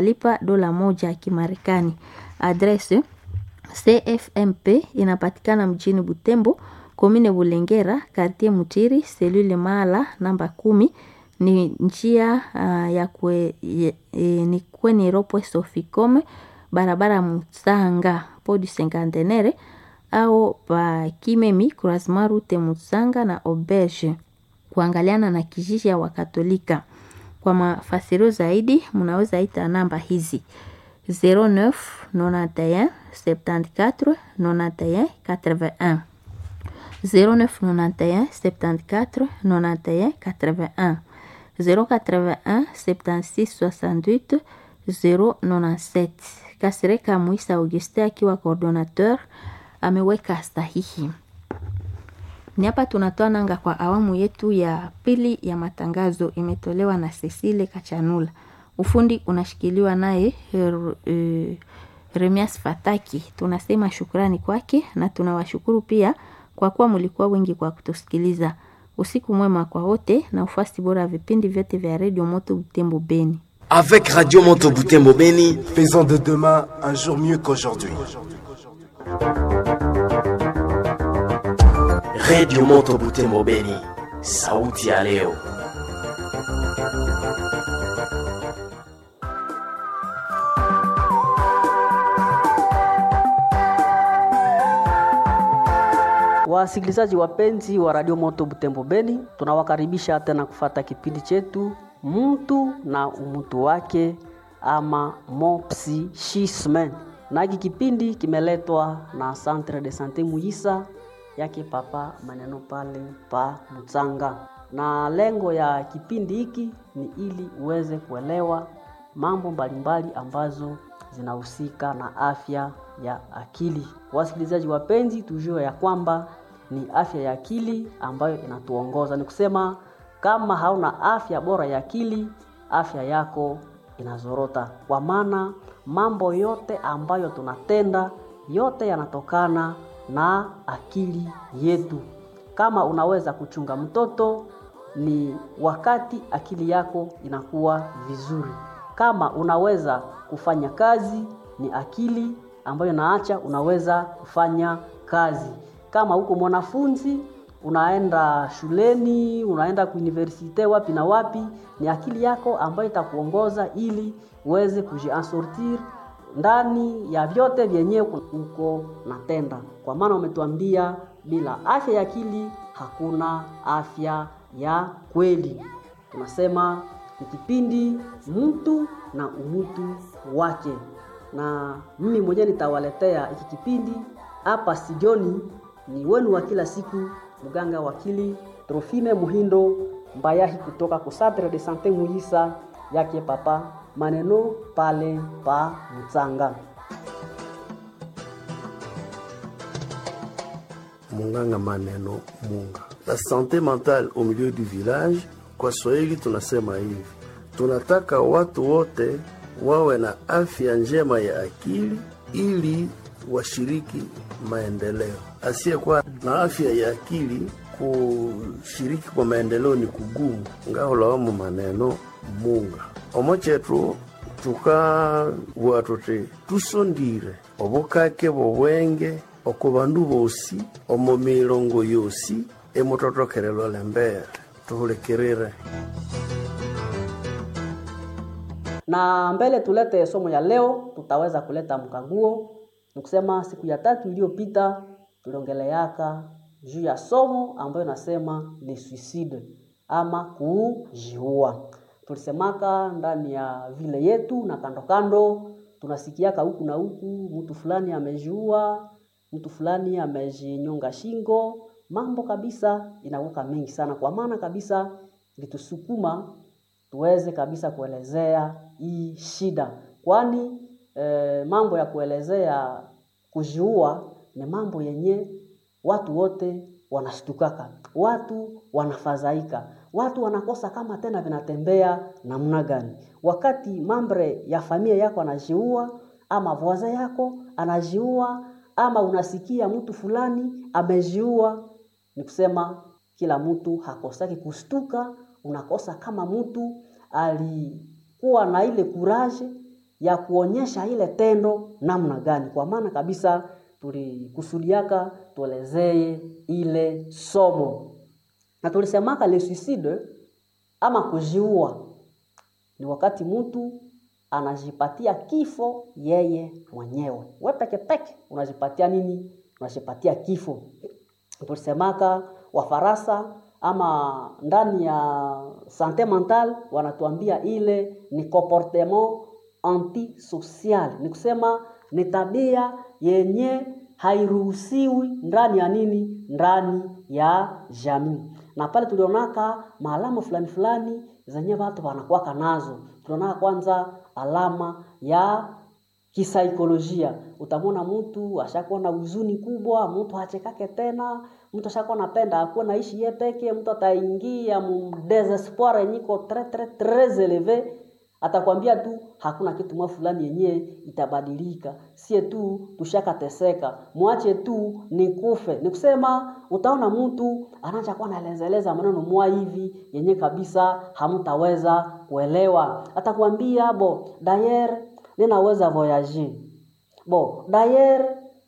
lipa $1 ya Kimarekani. Adrese CFMP inapatikana mjini Butembo, Komine Bulengera, Quartier Mutiri, Selule Mala namba 10. Ni njia ni kwenye Ropwe Sofikome, barabara Mutsanga Podi Sengantenere, au pa Kimemi Croisement Route Mutsanga na Auberge, kuangaliana na kijiji ya Wakatolika. Kwa mafasirio zaidi mnaweza ita namba hizi 09 91 74 91 81, 09 91 74 91 81, 081 76 68 097. Kasireka Muisa Auguste akiwa coordinateur ameweka sahihi. Ni hapa tunatoa nanga kwa awamu yetu ya pili ya matangazo, imetolewa na Cecile Kachanula. Ufundi unashikiliwa naye Remias Fataki. Tunasema shukrani kwake na tunawashukuru pia kwa kuwa mlikuwa wengi kwa kutusikiliza. Usiku mwema kwa wote na ufasi bora vipindi vyote vya Radio Moto Butembo Beni. Avec Radio Moto Butembo Beni, faisons de demain un jour mieux qu'aujourd'hui. Radio Moto Butembo Beni, sauti ya leo. Wasikilizaji wapenzi wa Radio Moto Butembo Beni, tunawakaribisha tena kufata kipindi chetu mtu na umutu wake ama mopsichisme. Na hiki kipindi kimeletwa na Centre de Santé Muisa yake Papa Maneno pale pa Mutsanga. Na lengo ya kipindi hiki ni ili uweze kuelewa mambo mbalimbali ambazo zinahusika na afya ya akili. Wasikilizaji wapenzi, tujue ya kwamba ni afya ya akili ambayo inatuongoza. Ni kusema kama hauna afya bora ya akili, afya yako inazorota. Kwa maana mambo yote ambayo tunatenda yote yanatokana na akili yetu. Kama unaweza kuchunga mtoto, ni wakati akili yako inakuwa vizuri. Kama unaweza kufanya kazi, ni akili ambayo naacha unaweza kufanya kazi. Kama uko mwanafunzi, unaenda shuleni, unaenda ku universite wapi na wapi, ni akili yako ambayo itakuongoza ili uweze kujiansortir ndani ya vyote vyenye uko natenda. Kwa maana umetuambia bila afya ya akili hakuna afya ya kweli. Tunasema ni kipindi mtu na umutu wake. Na mimi mwenyewe nitawaletea hiki kipindi hapa studioni, ni wenu wa kila siku, mganga wakili Trofime Muhindo Mbayahi kutoka ku Centre de Santé Muisa yake Papa Maneno pale pa Mutsanga. Munganga Maneno Munga. La santé mentale au milieu du village, kwa Swahili tunasema hivi: tunataka watu wote wawe na afya njema ya akili ili washiriki maendeleo. Asiyekuwa na afya ya akili kushiriki kwa maendeleo ni kugumu. Ngaholawamu Maneno Munga omochetu tuka watote tusondire obukake bobwenge okubandu bosi omo milongo yosi emototokerelo lembere tuhulekerere. Na mbele tulete somo ya leo, tutaweza kuleta mkaguo. Nikusema siku ya 3 iliyopita tuliongeleaka juu ya somo ambayo nasema ni suicide ama kujiua. Tulisemaka ndani ya vile yetu na kando kando tunasikiaka huku na huku, mtu fulani amejiua, mtu fulani amejinyonga shingo, mambo kabisa inakuwa mengi sana. Kwa maana kabisa litusukuma tuweze kabisa kuelezea hii shida. Kwani mambo ya kuelezea kujiua ni mambo yenye watu wote wanashtukaka, watu wanafadhaika, watu wanakosa kama tena vinatembea namna gani. Wakati mambre ya familia yako anajiua, ama voisin yako anajiua, ama unasikia mtu fulani amejiua, ni kusema kila mtu hakosaki kustuka. Unakosa kama mtu alikuwa na ile courage ya kuonyesha ile tendo namna gani. Kwa maana kabisa tulikusudiaka tuelezee ile somo. Na tulisemaka le suicide ama kujiua ni wakati mtu anajipatia kifo yeye mwenyewe. Wewe peke unajipatia nini? Unajipatia kifo. Tulisemaka Wafaransa ama ndani ya sante mentale wanatuambia ile ni comportement antisocial. Ni kusema ni tabia yenye hairuhusiwi ndani ya nini? Ndani ya jamii. Na pale tulionaka maalama fulani zenye watu wanakuwa nazo. Tulionaka kwanza alama ya kisaikolojia. Utamwona mtu ashakuwa na huzuni kubwa, mtu hachekake tena, mtu ashakuwa anapenda akuwa naishi yeye peke, mtu ataingia desespoir yeniko très élevé. Atakwambia tu hakuna kitu mwa fulani yenyewe itabadilika. Sie tu tushakateseka. Muache tu nikufe. Nikusema utaona mtu anaanza kuwa anaeleza maneno mwa hivi yenyewe kabisa hamtaweza kuelewa. Atakwambia d'ailleurs ninaweza voyager. D'ailleurs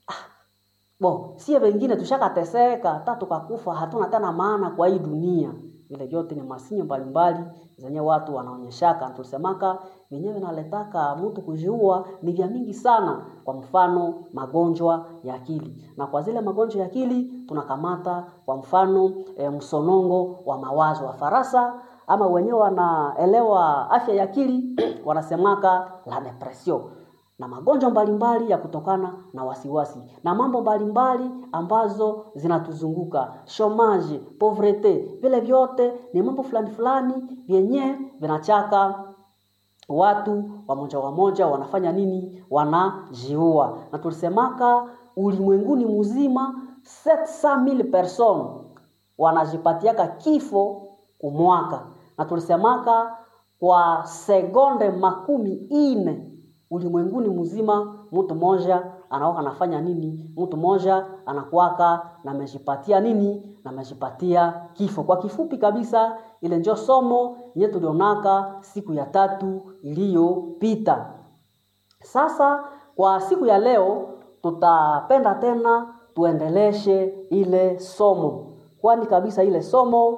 sie wengine tushakateseka, hata tukakufa hatuna tena maana kwa hii dunia. Vile vyote ni masinyo mbalimbali zenye watu wanaonyeshaka. Tulisemaka wenyewe naletaka mtu kujiua ni vya mingi sana. Kwa mfano magonjwa ya akili. Na kwa zile magonjwa ya akili tunakamata kwa mfano msonongo wa mawazo. Wafaransa ama wenyewe wanaelewa afya ya akili wanasemaka la depression. Na magonjwa mbalimbali ya kutokana na wasiwasi. Na mambo mbalimbali ambazo zinatuzunguka. Chômage, pauvreté, vile vyote ni mambo fulani vyenye vinachaka watu wamoja wanafanya nini? Wanajiua. Na tulisemaka ulimwenguni mzima 700,000 personnes wanajipatiaka kifo kumwaka. Na tulisemaka kwa sekonde 40 ulimwenguni mzima mtu mmoja anaoka anafanya nini? Mtu mmoja anakuaka na amejipatia nini? Na amejipatia kifo. Kwa kifupi kabisa ile ndio somo yetu tulionaka siku ya 3 iliyopita. Sasa kwa siku ya leo tutapenda tena tuendeleshe ile somo. Kwani kabisa ile somo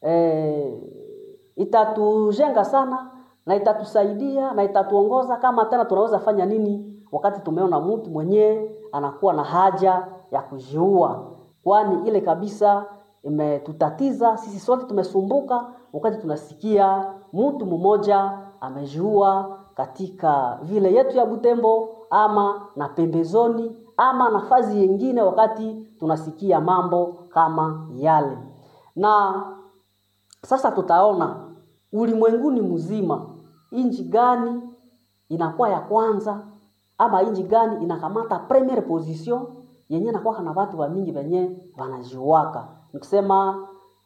itatujenga sana na itatusaidia na itatuongoza kama tena tunaweza fanya nini wakati tumeona mtu mwenyewe anakuwa na haja ya kujiua. Kwani ile kabisa imetutatiza sisi sote, tumesumbuka wakati tunasikia mtu mmoja amejiua katika vile yetu ya Butembo ama na pembezoni ama nafasi nyingine, wakati tunasikia mambo kama yale. Na sasa tutaona ulimwenguni mzima inji gani inakuwa ya kwanza ama inji gani inakamata premiere position yenye inakuwa na watu wa mingi wenye wanajiwaka. Nikisema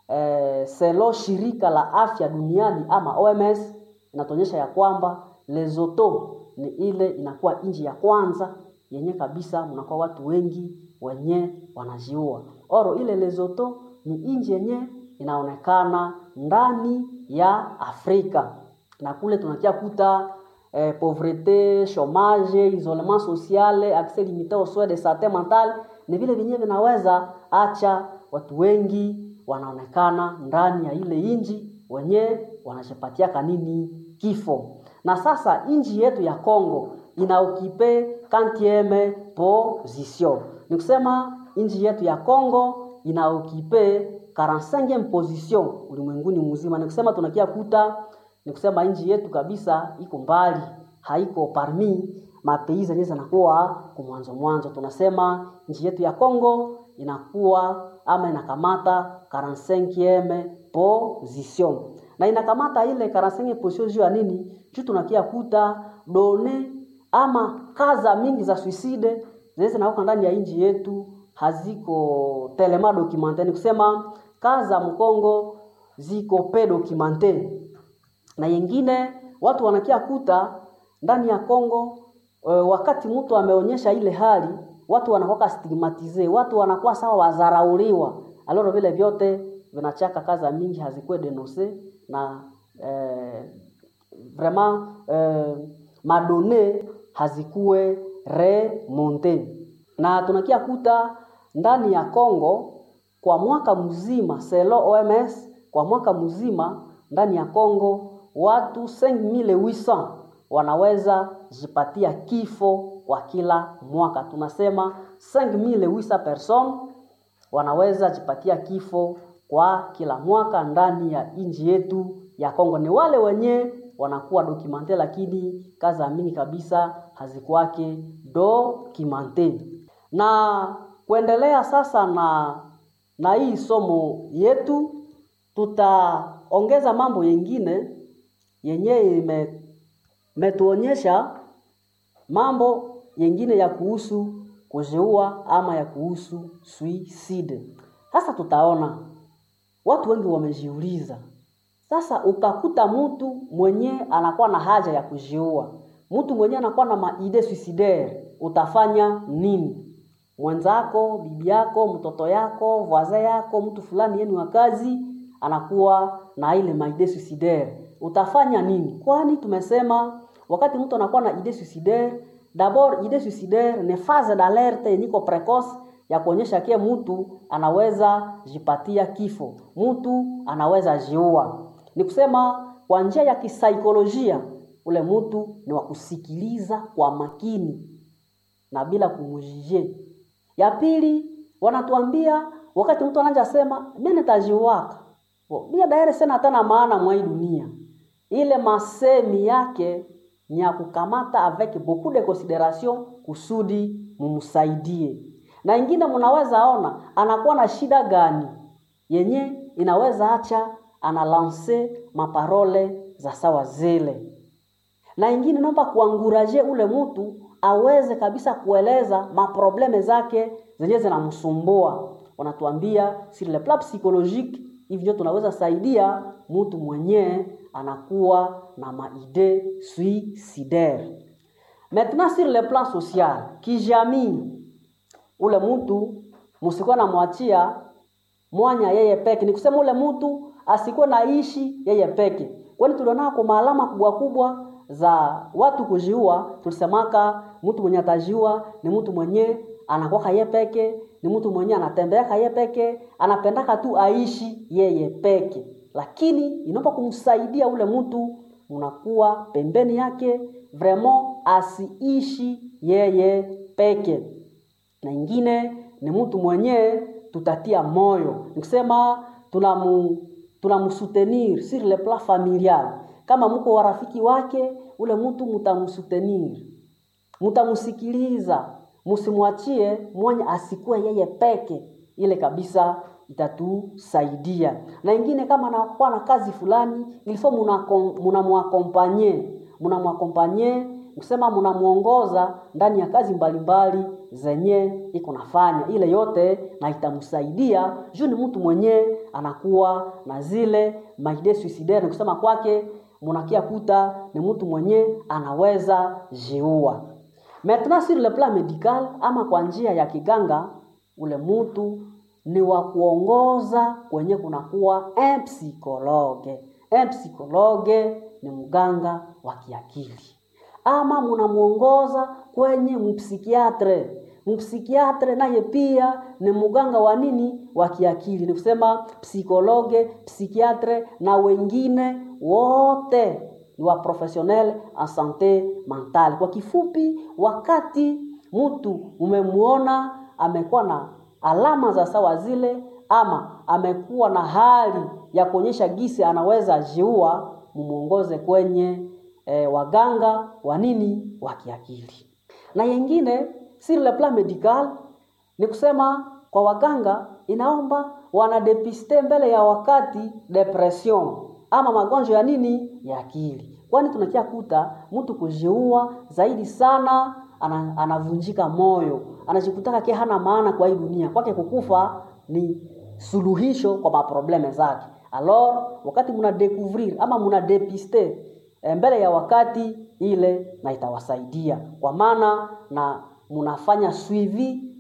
selo shirika la afya duniani ama OMS inatonyesha ya kwamba Lesotho ni ile inakuwa inji ya kwanza yenye kabisa mnakuwa watu wengi wenye wanajiua. Oro ile Lesotho ni inji yenye inaonekana ndani ya Afrika. Na kule tunakia kuta pauvreté, chômage, isolement social, accès limité aux soins de santé mentale, ni vile vyenyewe vinaweza acha watu wengi wanaonekana ndani ya ile inji wenye wanajipatia kanini kifo. Na sasa inji yetu ya Kongo inaokipe 40e position. Ni kusema inji yetu ya Kongo inaokipe 45e position ulimwenguni mzima. Ni kusema tunakia kuta ni kusema inji yetu kabisa iko mbali, haiko parmi mapeiza zenye zinakuwa kumwanzo. Tunasema inji yetu ya Kongo inakuwa ama inakamata 45e position. Na inakamata ile 45e position juu ya nini? Juu tunakia kuta done ama kaza mingi za suicide zeze na huko ndani ya inji yetu haziko telema documenté. Ni kusema kaza mkongo ziko pe documenté. Na yengine watu wanakia kuta ndani ya Kongo wakati mtu ameonyesha ile hali watu wanakuwa stigmatize, watu wanakuwa sawa wazarauliwa. Aloro vile vyote vinachaka kaza mingi hazikuwe denonce na vraiment madone hazikuwe remonte. Na tunakia kuta ndani ya Kongo kwa mwaka mzima, selo OMS, kwa mwaka mzima ndani ya Kongo watu 5800 wanaweza jipatia kifo kwa kila mwaka. Tunasema 5800 personnes wanaweza jipatia kifo kwa kila mwaka ndani ya nchi yetu ya Kongo. Ni wale wenye wanakuwa documenté, lakini kazi mingi kabisa hazikuwake documenté. Na kuendelea sasa na hii somo yetu, tutaongeza mambo yengine yenye imetuonyesha mambo yengine ya kuhusu kujiua ama ya kuhusu suicide. Sasa tutaona watu wengi wamejiuliza, sasa ukakuta mtu mwenye anakuwa na haja ya kujiua, mtu mwenye anakuwa na maide suicidaire, utafanya nini? Mwenzako, bibi yako, mtoto yako, voisin yako, mtu fulani yenu wa kazi anakuwa na ile maide suicidaire, utafanya nini? Kwani tumesema wakati mtu anakuwa na ide suicidaire, d'abord ide suicidaire ni phase d'alerte yeniko precoce ya kuonyesha kia mtu anaweza jipatia kifo, mtu anaweza jiua. Ni kusema kwa njia ya kisaikolojia ule mtu ni wa kusikiliza kwa makini na bila kumujije. Ya pili, wanatuambia wakati mtu anaanza sema mimi nitajiuaka, mimi daire sina hata na maana mwa hii dunia, ile masemi yake ni ya kukamata avec beaucoup de consideration kusudi mumsaidie. Na ingine mnaweza ona anakuwa na shida gani yenye inaweza acha analancer maparole za sawa zile. Na ingine naomba kuanguraje ule mtu aweze kabisa kueleza maprobleme zake zenye zinamsumbua. Wanatuambia sur le plan psychologique hivyo tunaweza saidia mtu mwenye anakuwa na maide suicidaire. Maintenant sur le plan social, kijamii, ule mtu msikuwa na mwachia mwanya yeye peke. Ni kusema ule mtu asikuwa naishi yeye peke. Kwani tuliona kwa maalama kubwa kubwa za watu kujiua, tulisemaka mtu mwenye atajiua ni mtu mwenye anakuwa yeye peke, ni mtu mwenye anatembea yeye peke, anapendaka tu aishi yeye peke. Lakini inaomba kumsaidia ule mtu, unakuwa pembeni yake, vraiment asiishi yeye peke. Na ingine ni mtu mwenye tutatia moyo. Nikisema tunamsoutenir sur le plan familial. Kama mko warafiki wake, ule mtu mtamsoutenir, mtamsikiliza, msimwachie mwenye asikuwe yeye peke. Ile kabisa itatusaidia. Na ingine kama anakuwa na kazi fulani, ilifo mnamuaccompagner, kusema mnamuongoza ndani ya kazi mbalimbali zenye iko nafanya. Ile yote na itamsaidia juu ni mtu mwenye anakuwa na zile maide suicidaire. Kusema kwake mnakia kuta ni mtu mwenye anaweza jiua. Maintenant sur le plan médical ama kwa njia ya kiganga, ule mtu ni wa kuongoza kwenye kunakuwa un psychologue. Un psychologue ni mganga wa kiakili. Ama mnamuongoza kwenye mpsikiatre. Mpsikiatre naye pia ni mganga wa nini? Wa kiakili. Ni kusema psikologe, psikiatre na wengine wote ni wa professionnel en santé mentale. Kwa kifupi, wakati mtu umemuona amekuwa na alama za sawa zile ama amekuwa na hali ya kuonyesha gisi anaweza jiua, mumuongoze kwenye waganga wa nini? Wa kiakili. Na yengine sur le plan médical ni kusema kwa waganga inaomba wanadepiste mbele ya wakati depression ama magonjwa ya nini? Ya akili. Kwani tunakia kuta mtu kujiua zaidi sana anavunjika moyo, anajikutaka kia hana maana kwa hii dunia, kwake kukufa ni suluhisho kwa maprobleme zake. Alors wakati muna découvrir ama muna dépister mbele ya wakati ile, na itawasaidia kwa maana na munafanya suivi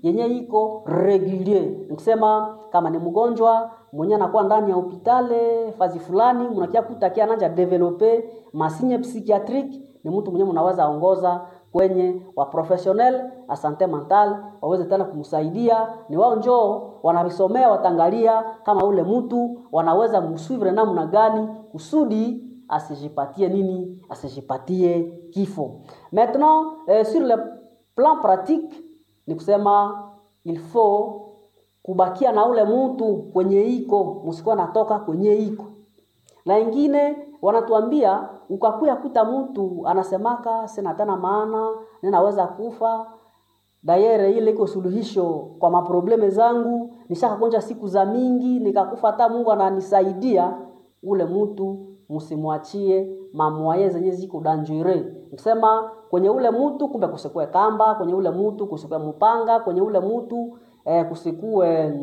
yenye iko regulier. Nikisema kama ni mgonjwa mwenye anakuwa ndani ya hospitali fazi fulani, mnakia kutakia anaanza developer masigne psychiatrique, ni mtu mwenye mnaweza ongoza kwenye wa professionnel a santé mentale waweze tena kumsaidia. Ni wao njoo wanavisomea, watangalia kama ule mtu wanaweza msuivre namna gani kusudi asijipatie nini, asijipatie kifo. Maintenant sur le plan pratique ni kusema il faut kubakia na ule mtu kwenye iko, msikuwa natoka kwenye iko. Na ingine wanatuambia ukakuya kuta mtu anasemaka sina tena maana, ninaweza kufa. Dayere ile iko suluhisho kwa maprobleme zangu, nishaka konja siku za mingi, nikakufa hata Mungu ananisaidia. Ule mtu msimwachie mamwaye zenye ziko dangereux. Nikisema kwenye ule mtu kumbe kusikue kamba, kwenye ule mtu kusikue mpanga, kwenye ule mtu kusikue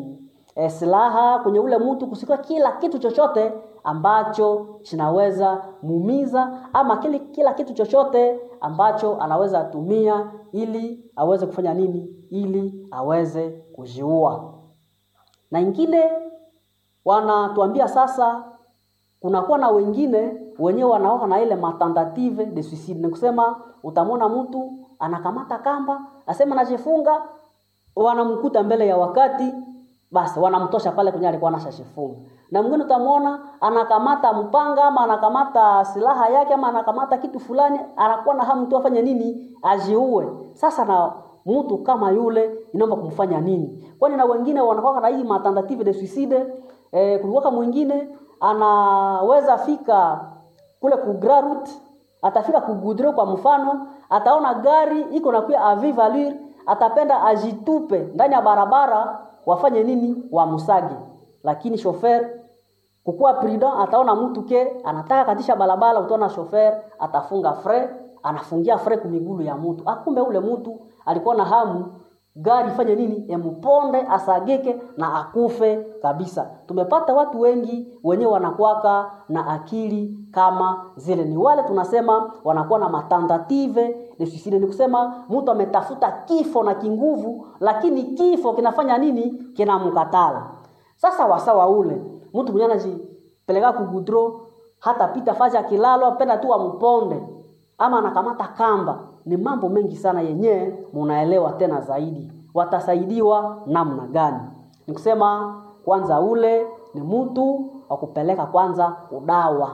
silaha, kwenye ule mtu kusikue kila kitu chochote ambacho kinaweza mumiza, ama kila kitu chochote ambacho anaweza atumia ili aweze kufanya nini, ili aweze kujiua. Na ingine wanatuambia sasa kunakuwa na wengine wenyewe wanaoa na ile matentative de suicide. Ni kusema utamwona mtu anakamata kamba, asema anajifunga, wanamkuta mbele ya wakati, basi wanamtosha pale kwenye alikuwa anashajifunga. Na mwingine utamwona anakamata mpanga ama anakamata silaha yake ama anakamata kitu fulani, anakuwa na hamu tu afanye nini, ajiue. Sasa na mtu kama yule inaomba kumfanya nini? Kwani na wengine wanakuwa na hii matentative de suicide. Kulikuwa mwingine anaweza fika kule ku Grand Route, atafika ku Goudron kwa mfano, ataona gari iko na kuya avive allure, atapenda ajitupe ndani ya barabara, wafanye nini, wamsage. Lakini chauffeur kukua prudent, ataona mtu ke anataka katisha barabara, utaona chauffeur atafunga frein, anafungia frein kumigulu ya mtu. Akumbe ule mtu alikuwa na hamu gari fanye nini, emponde asageke na akufe kabisa. Tumepata watu wengi wenyewe wanakuwaka na akili kama zile, ni wale tunasema wanakuwa na matentative de suicide. Ni kusema mtu ametafuta kifo na kinguvu, lakini kifo kinafanya nini, kinamkatala. Sasa wasawa ule mtu mwenye anajipeleka ku Goudron, hata pita fazi ya kilalo apenda tu amponde ama anakamata kamba. Ni mambo mengi sana yenye munaelewa tena zaidi. Watasaidiwa namna gani? Nikusema kwanza ule ni mtu wa kupeleka kwanza kudawa.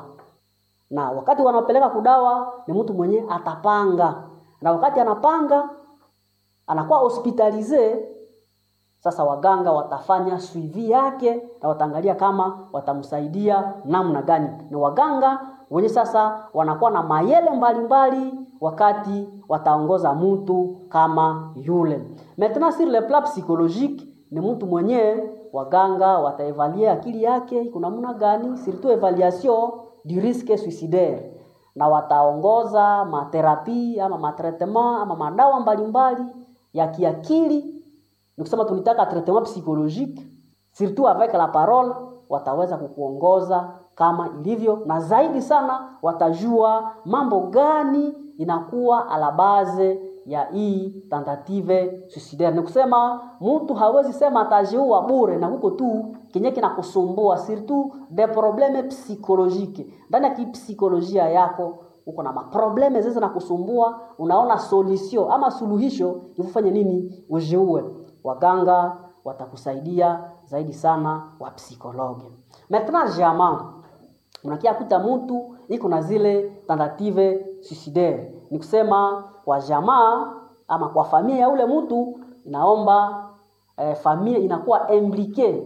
Na wakati wanapeleka kudawa ni mtu mwenye atapanga. Na wakati anapanga anakuwa hospitalize. Sasa waganga watafanya suivi yake na wataangalia kama watamsaidia namna gani. Ni waganga wenye sasa wanakuwa na mayele mbalimbali wakati wataongoza mtu kama yule. Maintenant sur le plan psychologique, ni mtu mwenye waganga wataevaluer akili yake kuna namna gani, surtout évaluation du risque suicidaire, na wataongoza mathérapie ama matraitement ama madawa mbalimbali ya kiakili. Nikisema tunitaka traitement psychologique, surtout avec la parole, wataweza kukuongoza kama ilivyo, na zaidi sana watajua mambo gani inakuwa ala base ya hii tentative suicidaire. Ni kusema mtu hawezi sema atajiua bure na huko tu kenye kinakusumbua, surtout des problèmes psychologiques. Ndani ya kipsikolojia yako uko na maprobleme zeze na kusumbua, unaona solution ama suluhisho ufanye nini, ujiue. Waganga watakusaidia zaidi sana, wa psikologe. Maintenant jamaa, unakia kuta mtu iko na zile tentative suicidaire. Ni kusema kwa jamaa ama kwa familia ya ule mtu, inaomba familia inakuwa impliquée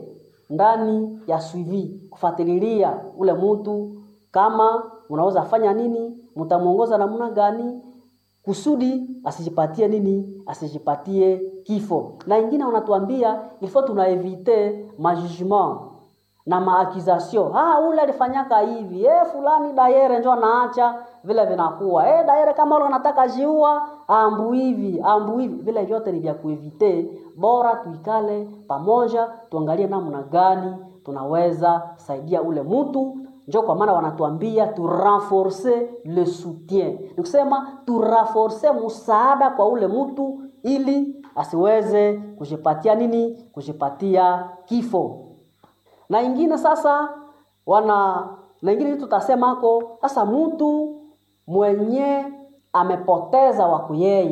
ndani ya suivi, kufuatilia ule mtu kama unaweza fanya nini, mtamuongoza namna gani kusudi asijipatie nini, asijipatie kifo. Na ingine wanatuambia il faut tunaevite majugement na maaccusation. Ule alifanyaka hivi, fulani dayere njoo naacha, vile vinakuwa dayere kama ule anataka jiua, ambu hivi vile vyote ni vya kuevite. Bora tuikale pamoja, tuangalie namna gani tunaweza saidia ule mtu. Njoo kwa maana wanatuambia tu renforcer le soutien. Ni kusema tu renforcer msaada kwa ule mtu ili asiweze kujipatia nini? Kujipatia kifo. Na ingine sasa na ingine tutasemako sasa mtu mwenye amepoteza waku yeye